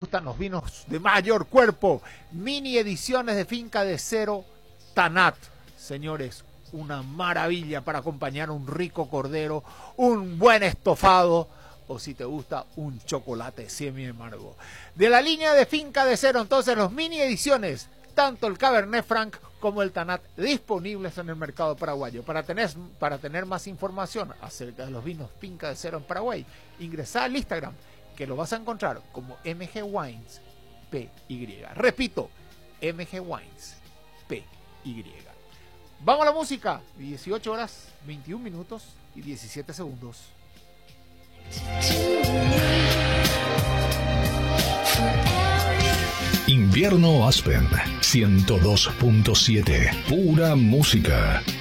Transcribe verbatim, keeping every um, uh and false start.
gustan los vinos de mayor cuerpo, mini ediciones de Finca de Cero Tanat. Señores, una maravilla para acompañar un rico cordero, un buen estofado, o si te gusta, un chocolate semi amargo. De la línea de Finca de Cero, entonces, los mini ediciones, tanto el Cabernet Franc como el Tanat, disponibles en el mercado paraguayo. Para tener, para tener más información acerca de los vinos Finca de Cero en Paraguay, ingresa al Instagram, que lo vas a encontrar como M G Wines P Y. Repito, M G Wines P Y. Vamos a la música. dieciocho horas, veintiún minutos y diecisiete segundos. Invierno Aspen ciento dos punto siete. Pura música.